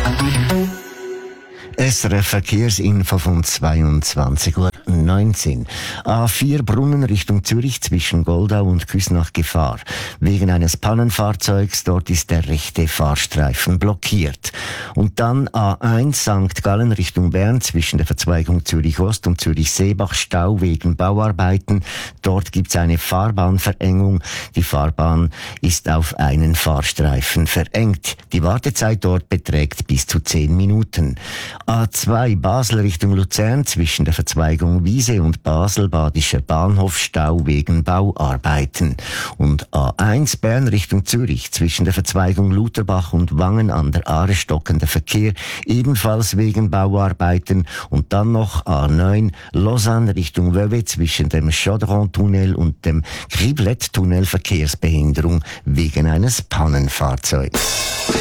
SRF Verkehrsinfo von 22:19 Uhr. A4 Brunnen Richtung Zürich zwischen Goldau und Küsnacht Gefahr. Wegen eines Pannenfahrzeugs, dort ist der rechte Fahrstreifen blockiert. Und dann A1 St. Gallen Richtung Bern zwischen der Verzweigung Zürich Ost und Zürich Seebach Stau wegen Bauarbeiten. Dort gibt's eine Fahrbahnverengung. Die Fahrbahn ist auf einen Fahrstreifen verengt. Die Wartezeit dort beträgt bis zu 10 Minuten. A2 Basel Richtung Luzern zwischen der Verzweigung Wiese und Basel Badischer Bahnhof Stau wegen Bauarbeiten. Und A1 Bern Richtung Zürich zwischen der Verzweigung Lutherbach und Wangen an der Aare stockender Verkehr ebenfalls wegen Bauarbeiten. Und dann noch A9 Lausanne Richtung Vevey zwischen dem Chaudron-Tunnel und dem Criblet-Tunnel Verkehrsbehinderung wegen eines Pannenfahrzeugs.